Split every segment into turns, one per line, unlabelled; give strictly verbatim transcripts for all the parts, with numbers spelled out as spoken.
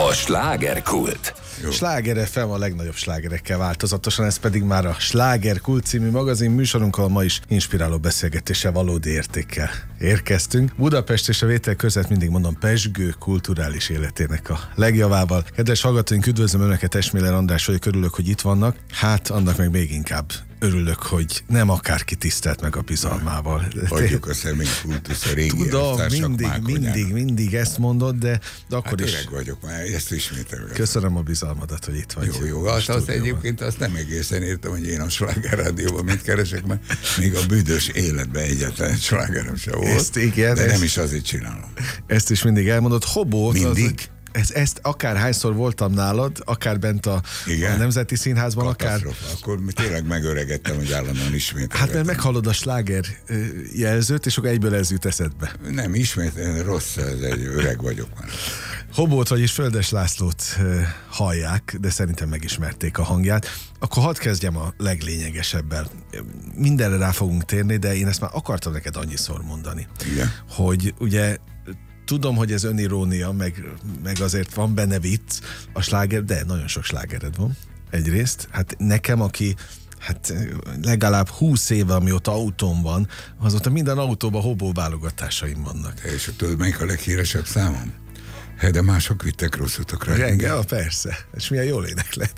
A slágerkult.
Sláger ef em a legnagyobb slágerekkel változatosan, ez pedig már a Slágerkult című magazin műsorunkkal ma is inspiráló beszélgetéssel, valódi értékkel érkeztünk. Budapest és a vétel között mindig mondom pezsgő kulturális életének a legjavával. Kedves hallgatóink, üdvözlöm Önöket, Esméler András vagyok, örülök, hogy itt vannak. Hát annak meg még inkább örülök, hogy nem akárki tisztelt meg a bizalmával.
Hagyjuk a személykultusz, a régi
Tudom, mindig, mindig, mindig ezt mondod, de, de akkor
hát
is...
öreg vagyok már, ezt ismételem.
Köszönöm a bizalmadat, hogy itt vagy.
Jó, jó, azt, azt egyébként azt nem egészen értem, hogy én a Sláger Rádióban mit keresek, mert még a büdös életben egyetlen slágerem sem volt.
Ezt, igen,
de
ezt,
nem is azért csinálom.
Ezt is mindig elmondod. Hobót,
mindig?
Az, Ez, ezt akárhányszor voltam nálad, akár bent a, a Nemzeti Színházban, akár...
Akkor tényleg megöregettem, hogy állandóan ismételgetem.
Hát mert meghallod a sláger jelzőt, és akkor egyből ez jut eszedbe.
Nem, ismét rossz, ez egy öreg vagyok már.
Hobót, vagyis Földes Lászlót hallják, de szerintem megismerték a hangját. Akkor hadd kezdjem a leglényegesebbel. Mindenre rá fogunk térni, de én ezt már akartam neked annyiszor mondani.
Igen.
Hogy ugye tudom, hogy ez önirónia, meg, meg azért van benne vicc a sláger, de nagyon sok slágered van egyrészt. Hát nekem, aki hát legalább húsz éve, amióta autóm van, azóta minden autóban Hobó válogatásaim vannak.
És tudod, melyik a leghíresebb számom? He, de mások vittek rossz utakra.
Renge, persze. És milyen jól énekled.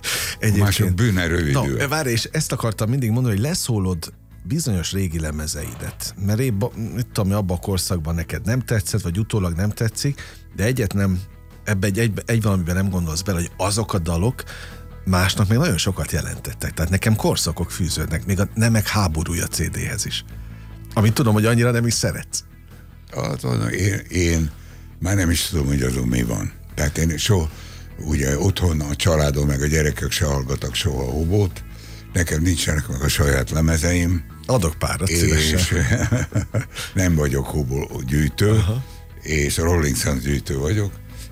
Mások bűne rövidül.
Na, várj, és ezt akartam mindig mondani, hogy leszólod bizonyos régi lemezeidet, mert én, mit tudom, abban a korszakban neked nem tetszett, vagy utólag nem tetszik, de egyet nem, ebbe egy, egy, egy valamiben nem gondolsz bele, hogy azok a dalok másnak még nagyon sokat jelentettek. Tehát nekem korszakok fűződnek, még a Nemek háborúja cé déhez is. Amit tudom, hogy annyira nem is szeretsz.
Az, az, én, én már nem is tudom, hogy azon mi van. Tehát én soha, ugye otthon a családom, meg a gyerekek se hallgatok soha Hobót, nekem nincsenek meg a saját lemezeim.
Adok párat szívesen.
Nem vagyok Hobó gyűjtő, aha, és Rolling Stones gyűjtő vagyok,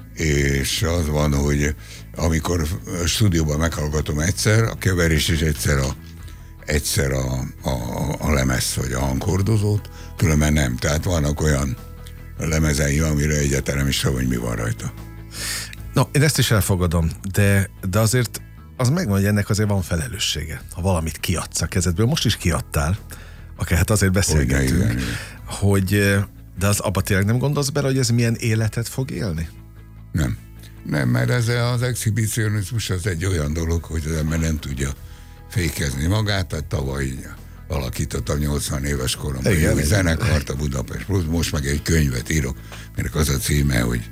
és az van, hogy amikor a stúdióban meghallgatom egyszer, a keverés is egyszer a, egyszer a, a, a lemez, vagy a hanghordozót, különben nem. Tehát vannak olyan lemezeim, amire egyáltalán nem is tudom, hogy mi van rajta.
No, én ezt is elfogadom, de, de azért az megvan, hogy ennek azért van felelőssége, ha valamit kiadsz a kezedből. Most is kiadtál, akár hát azért beszélgetünk, hogy, hogy de az abba tényleg nem gondolsz bele, hogy ez milyen életet fog élni?
Nem. Nem, mert ez az exhibicionizmus az egy olyan dolog, hogy az ember nem tudja fékezni magát, tehát tavaly alakítottam nyolcvan éves koromban egy zenekart a Budapest Plus, most meg egy könyvet írok, mert az a címe, hogy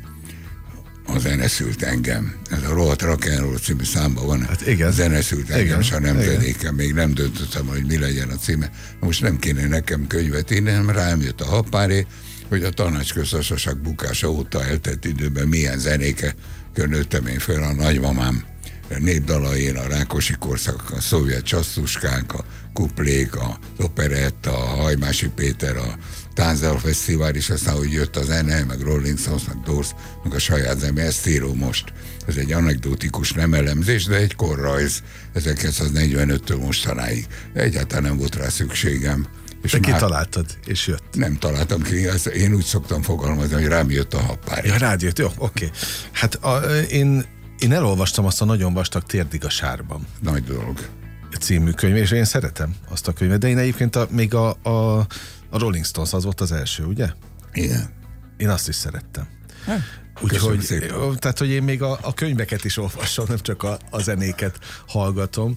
A zene szült engem. Ez a Rohadt Rock'n'Roll című számban van. Hát igen. A zene szült engem, és a nemzedéken még nem döntöttem, hogy mi legyen a címe. Most nem kéne nekem könyvet írni, hanem rám jött a happáré, hogy a Tanácsköztársaság bukása óta eltelt időben milyen zenéke nőttem én föl, a nagymamám népdalain, a Rákosi korszak, a szovjet csasztuskánk, a kuplék, a operetta, a Hajmási Péter, a Táncdal Fesztivál, és aztán, hogy jött a zene, meg Rolling Stones, meg Doors, meg a saját zene, ezt írom most. Ez egy anekdotikus, nem elemzés, de egy korrajz ezerkilencszáznegyvenöttől mostanáig. De egyáltalán nem volt rá szükségem.
És te kitaláltad, és jött?
Nem találtam ki, én úgy szoktam fogalmazni, hogy rám jött a happáry.
Ja, rád jött, jó, oké. Okay. Hát a, én, én elolvastam azt a nagyon vastag Térdig a sárban.
Nagy dolog.
Című könyv, és én szeretem azt a könyvet, de én egyébként a, még a, a, a Rolling Stones az volt az első, ugye?
Igen.
Én azt is szerettem. Úgyhogy, tehát, hogy én még a, a könyveket is olvasom, nem csak a, a zenéket hallgatom,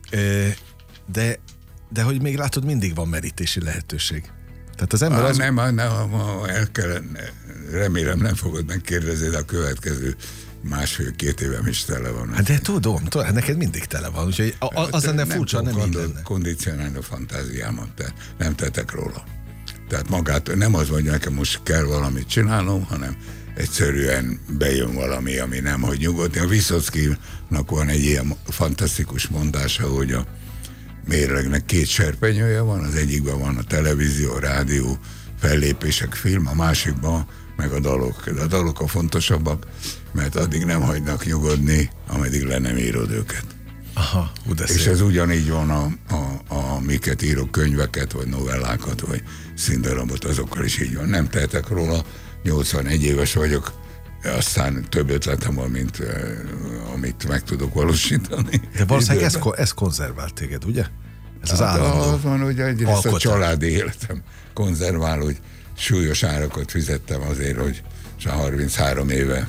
de de hogy még látod, mindig van merítési lehetőség. Tehát az ember
ah,
az...
Nem, nem, el kellene, remélem nem fogod megkérdezni, de a következő másfél-két évem is tele van.
Hát de tudom, tudom, neked mindig tele van, úgyhogy a, a, az lenne furcsa, nem minden.
Kondicionálni a fantáziámat, tehát nem tettek róla. Tehát magát, nem az, hogy nekem most kell valamit csinálnom, hanem egyszerűen bejön valami, ami nem hagy nyugodni. A Viszockinak van egy ilyen fantasztikus mondása, hogy a mérlegnek két serpenyője van, az egyikben van a televízió, a rádió, fellépések, film, a másikban meg a dalok. De a dalok a fontosabbak, mert addig nem hagynak nyugodni, ameddig le nem írod őket.
Aha,
és ez ugyanígy van a, a, a miket írok, könyveket, vagy novellákat, vagy színdarabot, azokkal is így van. Nem tehetek róla, nyolcvanegy éves vagyok, aztán több ötletem van, mint uh, amit meg tudok valósítani.
De valószínűleg ez, ez konzervált téged, ugye? Ez az
hát
állandó
az van, hogy egyrészt
alkotás.
A családi életem konzervál, hogy súlyos árakat fizettem azért, hogy harminchárom éve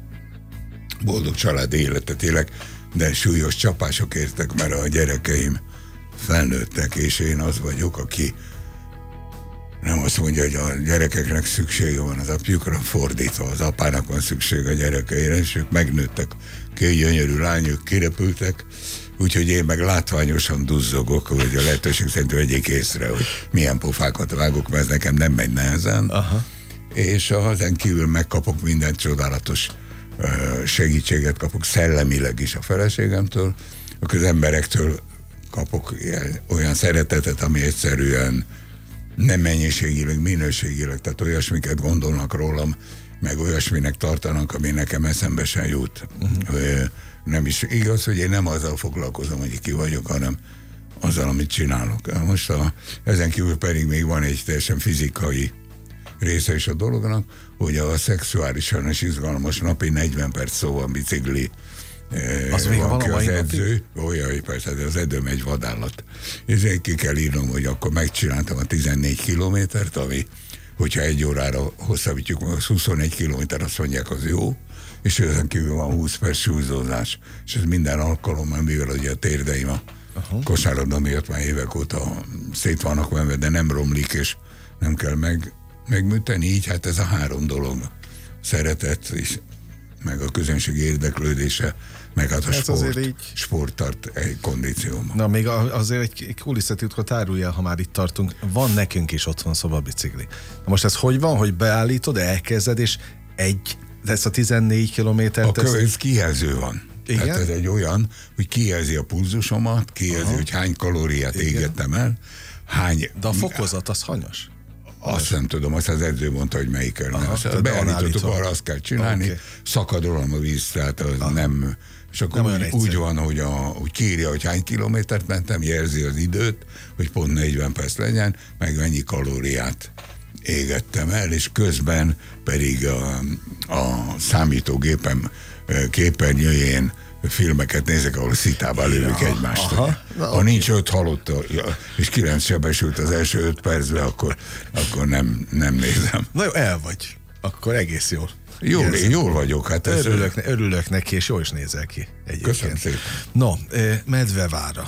boldog családi életet élek, de súlyos csapások értek, mert a gyerekeim felnőttek, és én az vagyok, aki nem azt mondja, hogy a gyerekeknek szüksége van az apjukra, fordítva, az apának van szüksége a gyerekeire, és ők megnőttek, két gyönyörű lányok kirepültek, úgyhogy én meg látványosan duzzogok, hogy a lehetőség szerint vegyék észre, hogy milyen pofákat vágok, mert ez nekem nem megy nehezen. Aha. És ezen kívül megkapok minden csodálatos segítséget, kapok szellemileg is a feleségemtől, akkor az emberektől kapok ilyen, olyan szeretetet, ami egyszerűen nem mennyiségileg, minőségileg, tehát olyasmiket gondolnak rólam, meg olyasminek tartanak, ami nekem eszembe sem jut. Uh-huh. Nem is igaz, hogy én nem azzal foglalkozom, hogy ki vagyok, hanem azzal, amit csinálok. Most a, ezen kívül pedig még van egy teljesen fizikai része is a dolognak, hogy a szexuálisan és izgalmas napi negyven perc szóval bicikli
az még
van ki az
edző,
olyan, persze, de az edzőm egy vadállat. Ezért ki kell írnom, hogy akkor megcsináltam a tizennégy kilométert, ami, hogyha egy órára hosszabbítjuk, az huszonegy kilométer, azt mondják, az jó, és ezen kívül van húsz perc súlyzózás, és ez minden alkalommal, mivel ugye a térdeim a uh-huh. kosárlabda miatt már évek óta szét vannak venve, de nem romlik, és nem kell meg, megműteni, így hát ez a három dolog, szeretet és meg a közönség érdeklődése, meg hát a ez sport, így... sport tart egy kondícióban.
Na, még azért egy, egy kulisszatitkot árulja, ha már itt tartunk. Van nekünk is otthon szobabicikli. Na most ez hogy van, hogy beállítod, elkezded, és egy, lesz a tizennégy kilométert...
A
ez...
ez kijelző van. Igen? Tehát ez egy olyan, hogy kijelzi a pulzusomat, kijelzi, aha. hogy hány kalóriát igen. égettem el, hány...
De a fokozat az hanyas?
Azt nem tudom, azt az edző mondta, hogy melyik kell. Beállítottuk, arra azt kell csinálni, okay. szakad rólam a víz, tehát az ah. nem... És akkor nem úgy, úgy van, hogy, a, úgy kírja, hogy hány kilométert mentem, jelzi az időt, hogy pont negyven perc legyen, meg mennyi kalóriát égettem el, és közben pedig a, a számítógépem képernyőjén filmeket nézek, ahol szitában lövik ja, egymást. Aha, na, ha okay. nincs öt halott, és kilenc sebesült az első öt percben, akkor, akkor nem, nem nézem.
Na jó, el vagy. Akkor egész jól.
Jól, én jól vagyok. Hát ez
örülök, ne, örülök neki, és jól is nézel ki. Egyébként.
Köszönöm szépen.
No, Medvevára.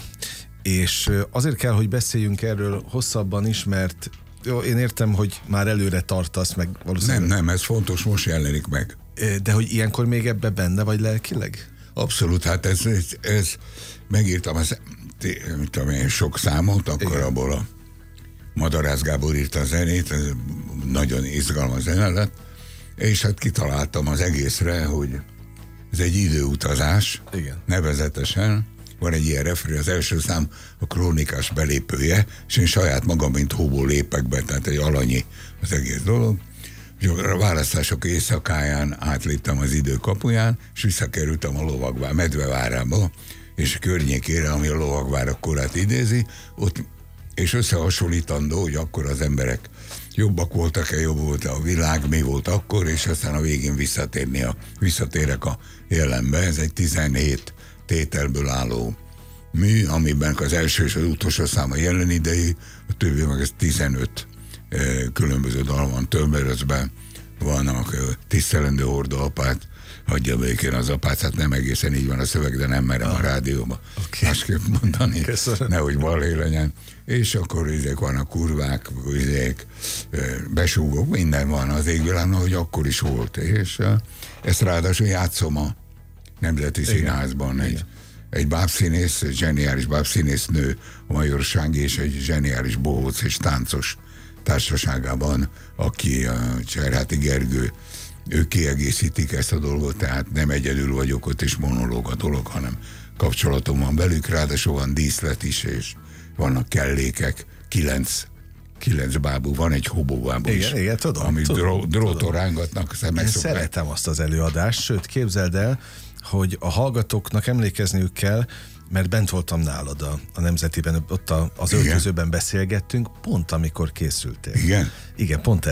És azért kell, hogy beszéljünk erről hosszabban is, mert jó, én értem, hogy már előre tartasz, meg valószínűleg... Nem,
nem, ez fontos, most jelenik meg.
De hogy ilyenkor még ebbe benne vagy lelkileg?
Abszolút, hát ez, ez, ez megírtam az, mit tudom én, sok számot, akkor igen. abból a Madarász Gábor írta a zenét, ez nagyon izgalmas zene lett, és hát kitaláltam az egészre, hogy ez egy időutazás, igen. nevezetesen, van egy ilyen refrén, az első szám a krónikás belépője, és én saját magam, mint hóból lépek be, tehát egy alanyi az egész dolog. És a választások éjszakáján átléptem az idő kapuján, és visszakerültem a Lovagvár, Medvevárába, és a környékére, ami a Lovagvárak korát idézi, ott, és összehasonlítandó, hogy akkor az emberek jobbak voltak-e, jobb volt a világ, mi volt akkor, és aztán a végén visszatérni a, visszatérek a jelenbe. Ez egy tizenhét tételből álló mű, amiben az első és az utolsó szám a jelen idejű, a többi meg ez tizenöt különböző dal van, többben vannak tisztelendő hordó apát, hagyja békén az apát, hát nem egészen így van a szöveg, de nem merem ah. a rádióba okay. másképp mondani, köszönöm. Nehogy balhé legyen. És akkor ezek vannak kurvák, ezek besúgok, minden van az égvilágon, hogy akkor is volt. És ezt ráadásul játszom a Nemzeti igen. Színházban egy, egy bábszínész, egy zseniális bábszínész nő, a Majorság, és egy zseniális bohóc és táncos társaságában, aki a Cserháti Gergő, ők kiegészítik ezt a dolgot, tehát nem egyedül vagyok ott, és monológ a dolog, hanem kapcsolatom van velük, ráadásul van díszlet is, és vannak kellékek, kilenc, kilenc bábú, van egy hobóbábú is,
igen, igen, tudom,
amit
tudom,
dróton rángatnak.
Én szeretem azt az előadást, sőt, képzeld el, hogy a hallgatóknak emlékezniük kell, mert bent voltam nálad a, a Nemzetiben, ott a, az öltözőben beszélgettünk, pont amikor készültél.
Igen?
Igen, pont